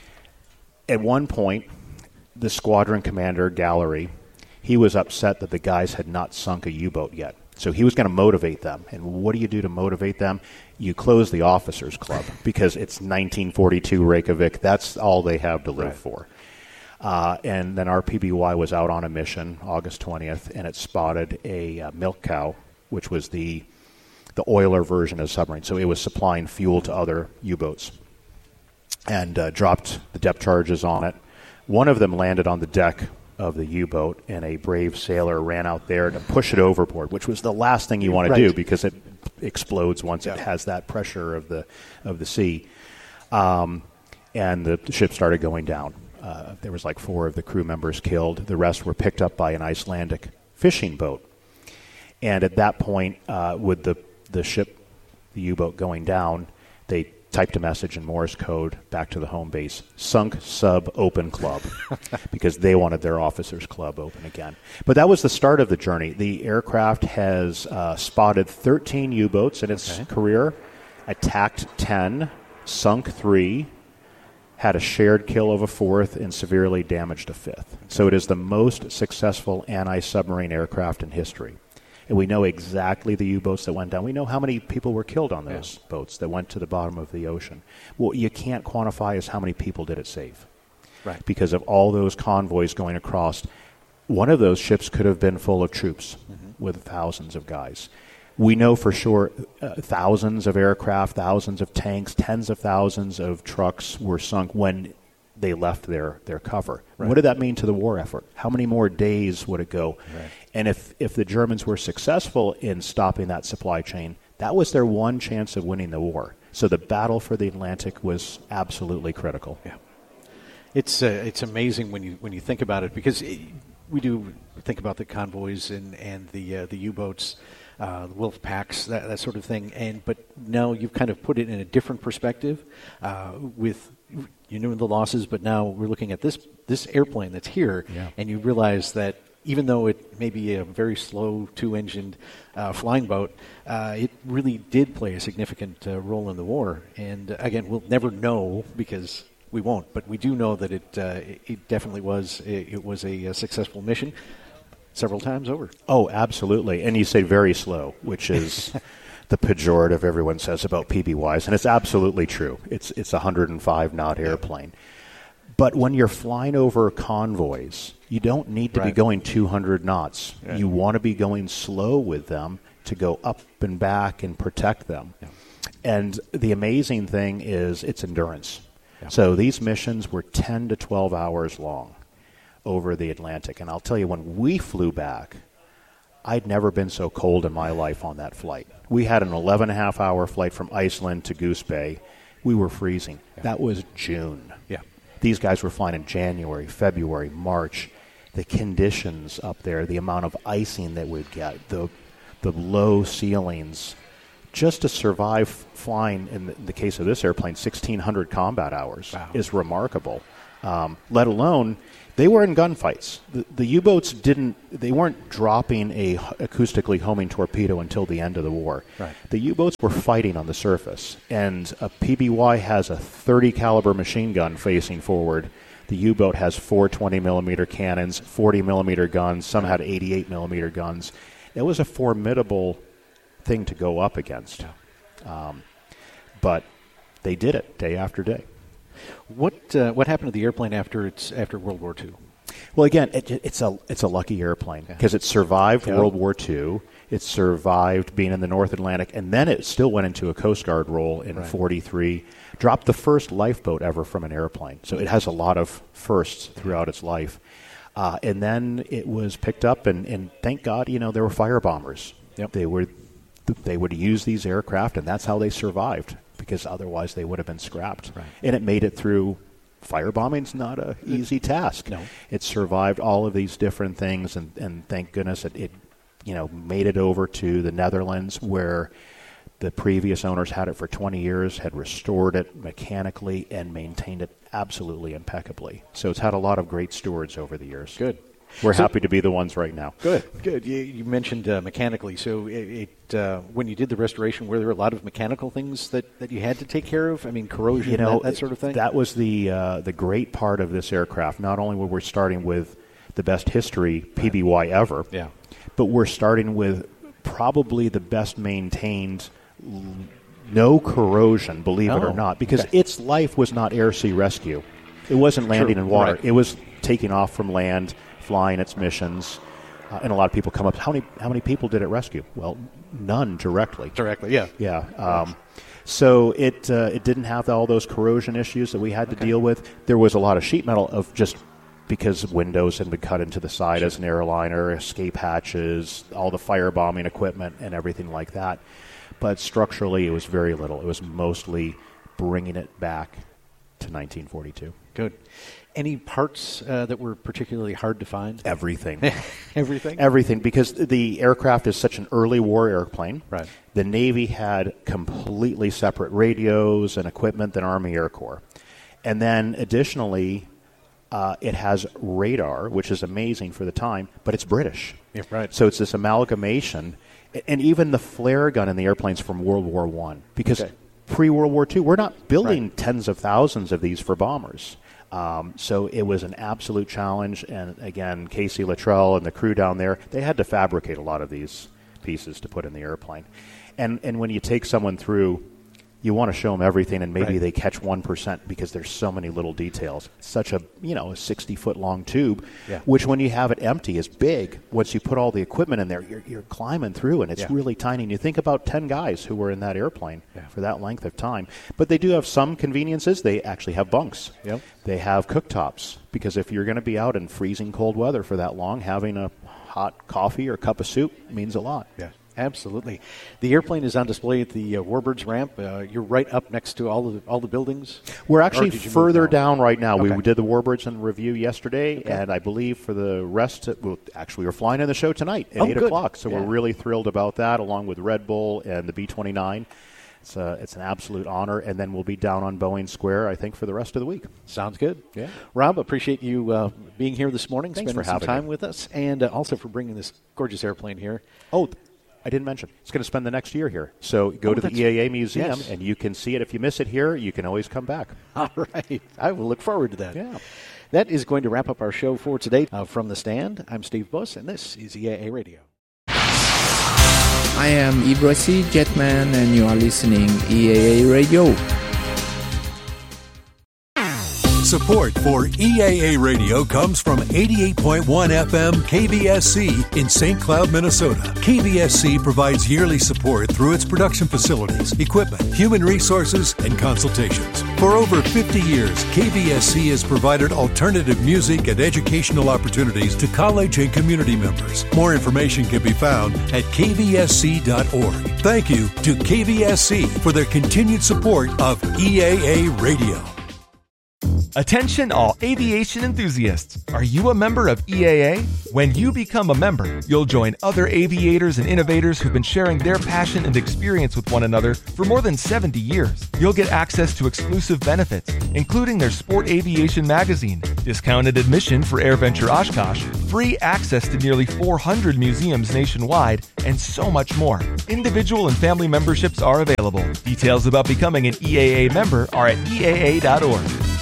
At one point, the squadron commander, Gallery, he was upset that the guys had not sunk a U-boat yet. So he was going to motivate them. And what do you do to motivate them? You close the officers' club because it's nineteen forty-two Reykjavik. That's all they have to live Right. for. Uh, and then our P B Y was out on a mission August twentieth, and it spotted a uh, milk cow, which was the the oiler version of submarine. So it was supplying fuel to other U-boats, and uh, dropped the depth charges on it. One of them landed on the deck of the U-boat, and a brave sailor ran out there to push it overboard, which was the last thing you want Right. to do because it explodes once Yeah. it has that pressure of the of the sea. Um, and the ship started going down. Uh, there was like four of the crew members killed. The rest were picked up by an Icelandic fishing boat. And at that point, uh, with the the ship, the U-boat going down, they typed a message in Morse code back to the home base, sunk sub open club, because they wanted their officers' club open again. But that was the start of the journey. The aircraft has uh, spotted thirteen U-boats in its Okay. career, attacked ten, sunk three, had a shared kill of a fourth, and severely damaged a fifth. So it is the most successful anti-submarine aircraft in history. And we know exactly the U-boats that went down. We know how many people were killed on those Yeah. boats that went to the bottom of the ocean. What you can't quantify is how many people did it save. Right. Because of all those convoys going across, one of those ships could have been full of troops Mm-hmm. with thousands of guys. We know for sure uh, thousands of aircraft, thousands of tanks, tens of thousands of trucks were sunk when they left their, their cover. Right. What did that mean to the war effort? How many more days would it go? Right. And if, if the Germans were successful in stopping that supply chain, that was their one chance of winning the war. So the battle for the Atlantic was absolutely critical. Yeah. It's uh, it's amazing when you when you think about it, because it, we do think about the convoys and and the uh, the U-boats, uh, the wolf packs, that that sort of thing. And but now you've kind of put it in a different perspective, uh, with you knew the losses, but now we're looking at this this airplane that's here, Yeah. and you realize that even though it may be a very slow two-engined uh, flying boat, uh, it really did play a significant uh, role in the war. And uh, again, we'll never know because we won't, but we do know that it uh, it definitely was it, it was a, a successful mission several times over. Oh, absolutely. And you say very slow, which is the pejorative everyone says about P B Ys, and it's absolutely true. It's it's a one hundred five knot airplane. But when you're flying over convoys, you don't need to Right. be going two hundred knots. Yeah. You want to be going slow with them to go up and back and protect them. Yeah. And the amazing thing is its endurance. Yeah. So these missions were ten to twelve hours long over the Atlantic. And I'll tell you, when we flew back, I'd never been so cold in my life on that flight. We had an eleven and a half hour flight from Iceland to Goose Bay. We were freezing. Yeah. That was June. Yeah. These guys were flying in January, February, March. The conditions up there, the amount of icing that we'd get, the the low ceilings, just to survive flying, in the, in the case of this airplane, sixteen hundred combat hours wow. is remarkable. Um, let alone, they were in gunfights. The, the U-boats didn't, they weren't dropping a acoustically homing torpedo until the end of the war. Right. The U-boats were fighting on the surface, and a P B Y has a thirty caliber machine gun facing forward. The U-boat has four twenty millimeter cannons, forty millimeter guns. Some had eighty-eight millimeter guns. It was a formidable thing to go up against. Um, but they did it day after day. What uh, what happened to the airplane after its after World War Two? Well, again, it, it's a it's a lucky airplane because it survived yep. World War Two. It survived being in the North Atlantic, and then it still went into a Coast Guard role in right. forty-three. Dropped the first lifeboat ever from an airplane. So it has a lot of firsts throughout its life. Uh, and then it was picked up, and, and thank God, you know, there were fire bombers. Yep. They were they would use these aircraft, and that's how they survived, because otherwise they would have been scrapped. Right. And it made it through. Firebombing's not an easy task. No. It survived all of these different things, and, and thank goodness it, it, you know, made it over to the Netherlands, where the previous owners had it for twenty years, had restored it mechanically, and maintained it absolutely impeccably. So it's had a lot of great stewards over the years. Good. We're so, happy to be the ones right now. Good, good. You, you mentioned uh, mechanically. So it, it uh, when you did the restoration, were there a lot of mechanical things that, that you had to take care of? I mean, corrosion, you know, that, that sort of thing? That was the uh, the great part of this aircraft. Not only were we starting with the best history P B Y ever, yeah. but we're starting with probably the best maintained, no corrosion, believe oh, it or not, because okay. its life was not air-sea rescue. It wasn't landing True. in water. Right. It was taking off from land, flying its missions. Uh, and a lot of people come up, how many how many people did it rescue? Well, none directly. Directly, yeah. Yeah. Um, so it uh, it didn't have all those corrosion issues that we had to okay. deal with. There was a lot of sheet metal of just because windows had been cut into the side sure. as an airliner, escape hatches, all the firebombing equipment and everything like that. But structurally, it was very little. It was mostly bringing it back to nineteen forty-two. Good. Any parts uh, that were particularly hard to find? Everything. Everything? Everything, because the aircraft is such an early war airplane. Right. The Navy had completely separate radios and equipment than Army Air Corps. And then additionally, uh, it has radar, which is amazing for the time, but it's British. Yeah, right. So it's this amalgamation. And even the flare gun in the airplanes from World War One, because okay. pre-World War Two, we're not building right. tens of thousands of these for bombers. Um, so it was an absolute challenge, and again, Casey Luttrell and the crew down there, they had to fabricate a lot of these pieces to put in the airplane. And and when you take someone through, you want to show them everything, and maybe right. they catch one percent because there's so many little details. Such a, you know, a sixty-foot-long tube, yeah. which when you have it empty is big. Once you put all the equipment in there, you're, you're climbing through, and it's yeah. really tiny. And you think about ten guys who were in that airplane yeah. for that length of time. But they do have some conveniences. They actually have bunks. Yep. They have cooktops, because if you're going to be out in freezing cold weather for that long, having a hot coffee or cup of soup means a lot. Yeah. Absolutely. The airplane is on display at the uh, Warbirds ramp. Uh, you're right up next to all the all the buildings? We're actually further down? down right now. Okay. We did the Warbirds in review yesterday, okay. and I believe for the rest, well, actually we're flying in the show tonight at oh, eight good. o'clock, so yeah. we're really thrilled about that, along with Red Bull and the B twenty-nine. It's, a, it's an absolute honor, and then we'll be down on Boeing Square, I think, for the rest of the week. Sounds good. Yeah. Rob, appreciate you uh, being here this morning, Thanks spending for some having time me. with us, and uh, also for bringing this gorgeous airplane here. Oh, I didn't mention, it's going to spend the next year here. So go oh, to the E A A Museum, yes. and you can see it. If you miss it here, you can always come back. All right. I will look forward to that. Yeah. That is going to wrap up our show for today. Uh, from the stand, I'm Steve Buss, and this is E A A Radio. I am Ibrasi Jetman, and you are listening E A A Radio. Support for E A A Radio comes from eighty-eight point one F M K V S C in Saint Cloud, Minnesota. K V S C provides yearly support through its production facilities, equipment, human resources, and consultations. For over fifty years, K V S C has provided alternative music and educational opportunities to college and community members. More information can be found at k v s c dot org. Thank you to K V S C for their continued support of E A A Radio. Attention all aviation enthusiasts. Are you a member of E A A? When you become a member, you'll join other aviators and innovators who've been sharing their passion and experience with one another for more than seventy years. You'll get access to exclusive benefits, including their Sport Aviation magazine, discounted admission for AirVenture Oshkosh, free access to nearly four hundred museums nationwide, and so much more. Individual and family memberships are available. Details about becoming an E A A member are at E A A dot org.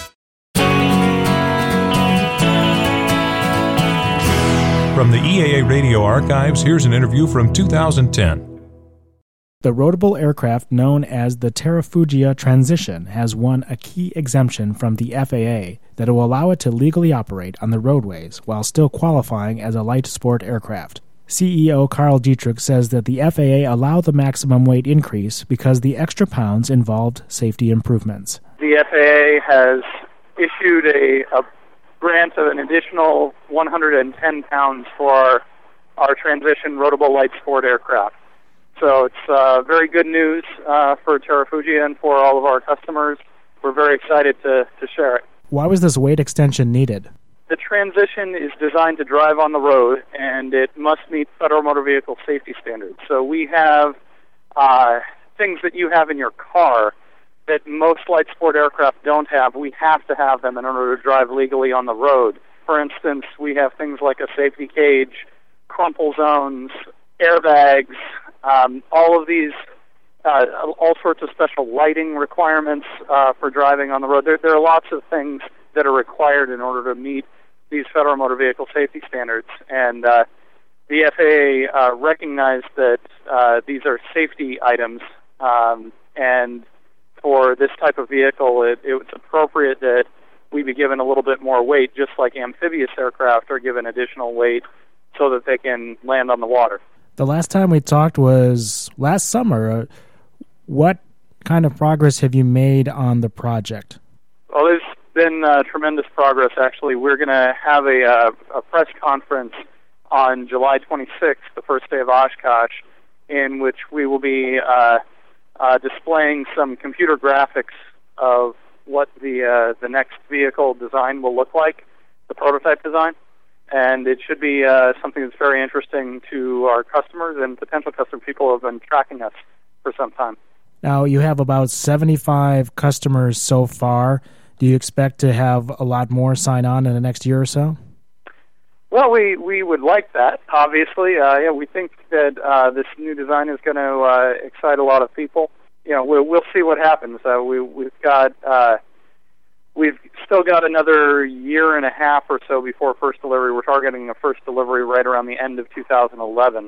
From the E A A Radio archives, here's an interview from two thousand ten. The roadable aircraft known as the Terrafugia Transition has won a key exemption from the F A A that will allow it to legally operate on the roadways while still qualifying as a light sport aircraft. C E O Carl Dietrich says that the F A A allowed the maximum weight increase because the extra pounds involved safety improvements. The F A A has issued a, a grant of an additional one hundred ten pounds for our, our transition roadable light sport aircraft. So it's uh, very good news uh, for Terrafugia and for all of our customers. We're very excited to, to share it. Why was this weight extension needed? The transition is designed to drive on the road, and it must meet Federal Motor Vehicle Safety Standards. So we have uh, things that you have in your car that most light sport aircraft don't have. We have to have them in order to drive legally on the road. For instance, we have things like a safety cage, crumple zones, airbags, um, all of these, uh, all sorts of special lighting requirements uh, for driving on the road. There, there are lots of things that are required in order to meet these Federal Motor Vehicle Safety Standards. And uh, the F A A uh, recognized that uh, these are safety items, um, and for this type of vehicle, it, it was appropriate that we be given a little bit more weight, just like amphibious aircraft are given additional weight so that they can land on the water. The last time we talked was last summer. Uh, what kind of progress have you made on the project? Well, there's been uh, tremendous progress, actually. We're going to have a, uh, a press conference on July twenty-sixth, the first day of Oshkosh, in which we will be uh, uh, displaying some computer graphics of what the uh, the next vehicle design will look like, the prototype design. And it should be uh, something that's very interesting to our customers and potential customer people who have been tracking us for some time. Now, you have about seventy-five customers so far. Do you expect to have a lot more sign on in the next year or so? Well, we, we would like that, obviously. Uh, yeah, we think that uh, this new design is going to uh, excite a lot of people. You know, we'll, we'll see what happens. Uh, we, we've got uh, we've still got another year and a half or so before first delivery. We're targeting a first delivery right around the end of two thousand eleven,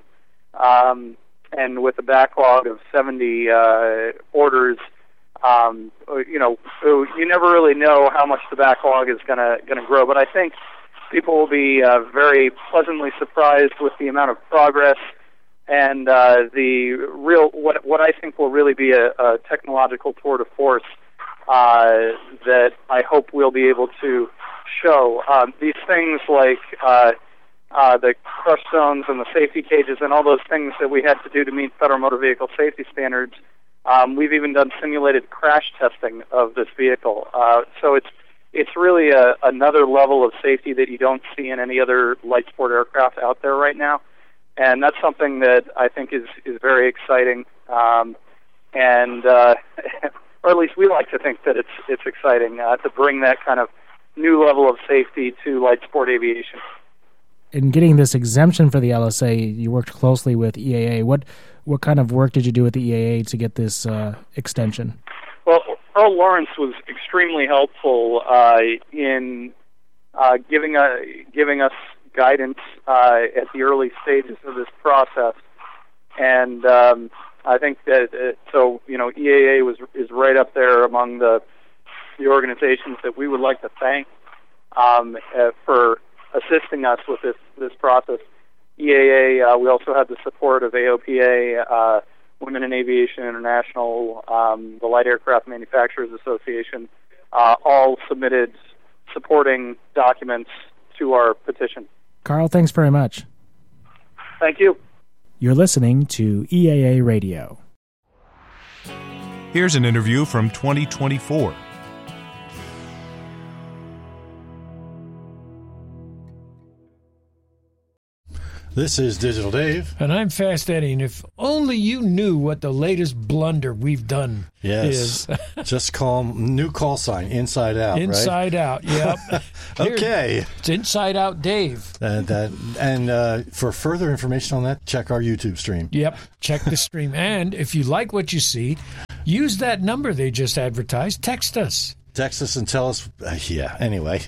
um, and with a backlog of seventy uh, orders. Um, you know, you never really know how much the backlog is going to going to grow, but I think people will be uh, very pleasantly surprised with the amount of progress and uh, the real what what I think will really be a, a technological tour de force uh, that I hope we'll be able to show. Um, these things like uh, uh, the crush zones and the safety cages and all those things that we had to do to meet Federal Motor Vehicle Safety Standards. Um, we've even done simulated crash testing of this vehicle. Uh, so it's it's really a, another level of safety that you don't see in any other light sport aircraft out there right now. And that's something that I think is, is very exciting. Um, and uh, or at least we like to think that it's it's exciting uh, to bring that kind of new level of safety to light sport aviation. In getting this exemption for the L S A, you worked closely with E A A. What what kind of work did you do with the E A A to get this uh, extension? Well, Earl Lawrence was extremely helpful uh, in uh, giving a, giving us guidance uh, at the early stages of this process, and um, I think that uh, so you know E A A was is right up there among the the organizations that we would like to thank um, uh, for assisting us with this, this process. E A A, uh, we also had the support of A O P A, uh, Women in Aviation International, um, the Light Aircraft Manufacturers Association, uh, all submitted supporting documents to our petition. Carl, thanks very much. Thank you. You're listening to E A A Radio. Here's an interview from twenty twenty-four. This is Digital Dave. And I'm Fast Eddie, and if only you knew what the latest blunder we've done yes. is. Just call new call sign, Inside Out, Inside right? Out, yep. Okay. Here, it's Inside Out Dave. Uh, that, and uh, for further information on that, check our YouTube stream. Yep, check the stream. And if you like what you see, use that number they just advertised. Text us. Text us and tell us. Uh, yeah, anyway.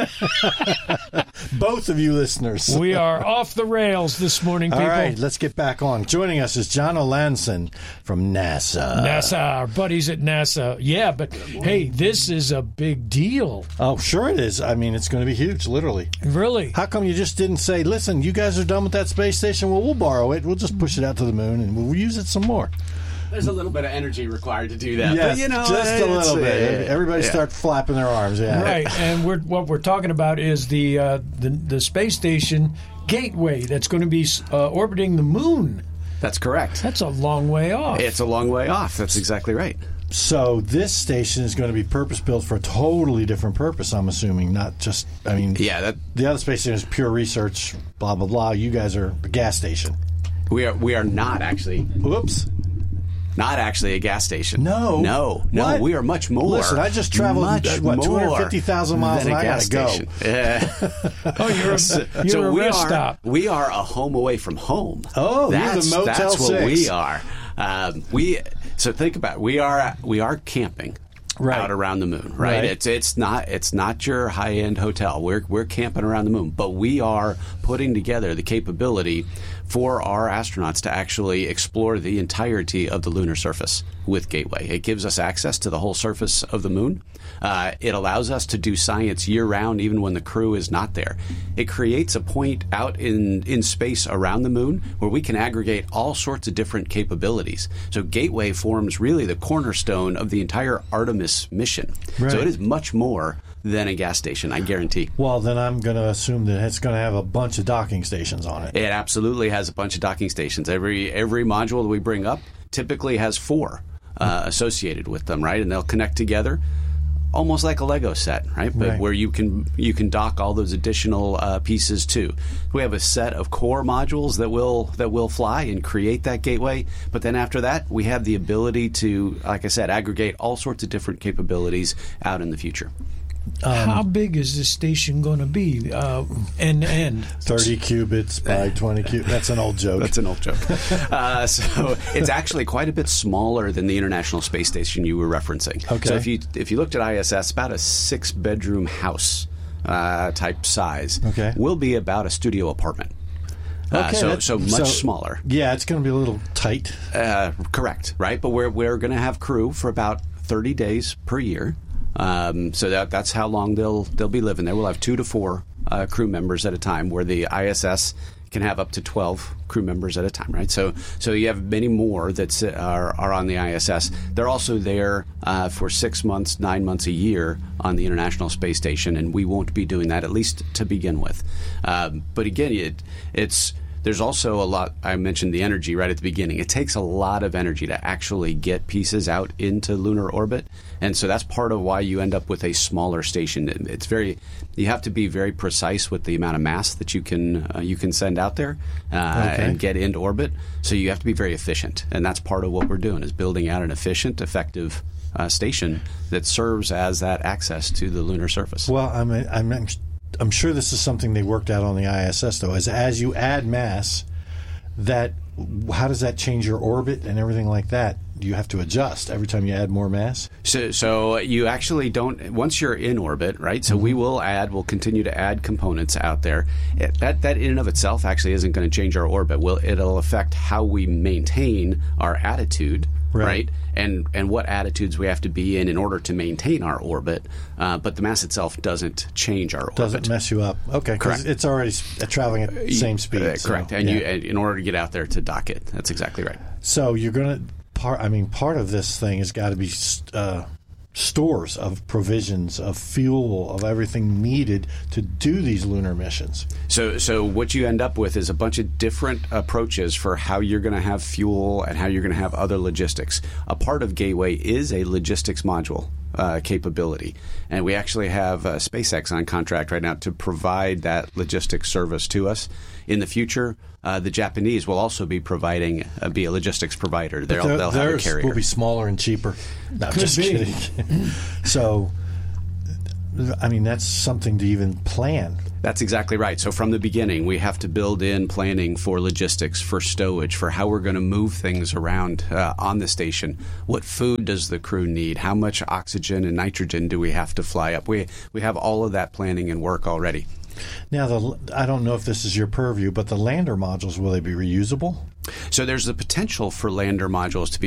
Both of you listeners. We are off the rails this morning, people. All right, let's get back on. Joining us is John O'Lanson from NASA. NASA, our buddies at NASA. Yeah, but hey, this is a big deal. Oh, sure it is. I mean, it's going to be huge, literally. Really? How come you just didn't say, listen, you guys are done with that space station? Well, we'll borrow it. We'll just push it out to the moon, and we'll use it some more. There's a little bit of energy required to do that. Yes, but, you know, just a little bit. Uh, Everybody yeah. start flapping their arms. Yeah, right. And we're, what we're talking about is the uh, the, the space station Gateway that's going to be uh, orbiting the moon. That's correct. That's a long way off. It's a long way off. That's exactly right. So this station is going to be purpose-built for a totally different purpose, I'm assuming, not just, I mean, yeah, that, the other space station is pure research, blah, blah, blah. You guys are a gas station. We are, we are not actually. Whoops. Not actually a gas station. No. No. No, what? we are much more. Listen, I just traveled, much what, two hundred fifty thousand miles than and a I gas got to station. go. Yeah. oh, you're a, so, you're so a we rest are, stop. We are a home away from home. Oh, that's, you're the Motel That's what six. we are. Um, we, so think about it. We are, we are camping. Right. Out around the moon, right? right? It's it's not it's not your high end hotel. We're we're camping around the moon, but we are putting together the capability for our astronauts to actually explore the entirety of the lunar surface with Gateway. It gives us access to the whole surface of the moon. Uh, it allows us to do science year round, even when the crew is not there. It creates a point out in, in space around the moon where we can aggregate all sorts of different capabilities. So Gateway forms really the cornerstone of the entire Artemis mission. Right. So it is much more than a gas station, I guarantee. Well, then I'm going to assume that it's going to have a bunch of docking stations on it. It absolutely has a bunch of docking stations. Every every module that we bring up typically has four uh, associated with them, right? And they'll connect together. Almost like a Lego set, right? But right. where you can you can dock all those additional uh, pieces too. We have a set of core modules that will that will fly and create that gateway. But then after that, we have the ability to, like I said, aggregate all sorts of different capabilities out in the future. Um, How big is this station going to be, uh, end to end? thirty cubits by twenty cubits. That's an old joke. That's an old joke. uh, so it's actually quite a bit smaller than the International Space Station you were referencing. Okay. So if you if you looked at I S S, about a six-bedroom house uh, type size. Okay. Will be about a studio apartment. Uh, Okay, so that's- so much so- smaller. Yeah, it's going to be a little tight. Uh, correct, right? But we're we're going to have crew for about thirty days per year. Um, so that that's how long they'll they'll be living there. We'll have two to four uh, crew members at a time, where the I S S can have up to twelve crew members at a time, right? So so you have many more that are are on the I S S. They're also there uh, for six months, nine months a year on the International Space Station, and we won't be doing that, at least to begin with. Um, but again, it, it's there's also a lot. I mentioned the energy right at the beginning. It takes a lot of energy to actually get pieces out into lunar orbit, and so that's part of why you end up with a smaller station. It's very you have to be very precise with the amount of mass that you can uh, you can send out there uh, Okay. and get into orbit. So you have to be very efficient, and that's part of what we're doing is building out an efficient, effective uh, station that serves as that access to the lunar surface. Well, I'm, I'm, I'm, I'm sure this is something they worked out on the I S S, though, is as you add mass, that how does that change your orbit and everything like that? you have to adjust every time you add more mass? So, so you actually don't. Once you're in orbit, right? So mm-hmm. we will add. We'll continue to add components out there. It, that that in and of itself actually isn't going to change our orbit. Will it'll affect how we maintain our attitude, right? right? And and what attitudes we have to be in in order to maintain our orbit. Uh, but the mass itself doesn't change our doesn't orbit. Doesn't mess you up. Okay, because it's already traveling at the same speed. Uh, so, correct. And yeah. you, and in order to get out there to dock it, that's exactly right. So you're going to part. I mean, part of this thing has got to be uh, stores of provisions, of fuel, of everything needed to do these lunar missions. So, so what you end up with is a bunch of different approaches for how you're going to have fuel and how you're going to have other logistics. A part of Gateway is a logistics module uh, capability, and we actually have uh, SpaceX on contract right now to provide that logistics service to us. In the future, uh, the Japanese will also be providing uh, be a logistics provider. They'll, they'll have a carrier. Will be smaller and cheaper. No, Could just be. kidding. So, I mean, that's something to even plan. That's exactly right. So from the beginning, we have to build in planning for logistics, for stowage, for how we're going to move things around uh, on the station. What food does the crew need? How much oxygen and nitrogen do we have to fly up? We we have all of that planning and work already. Now, the, I don't know if this is your purview, but the lander modules, will they be reusable? So there's the potential for lander modules to be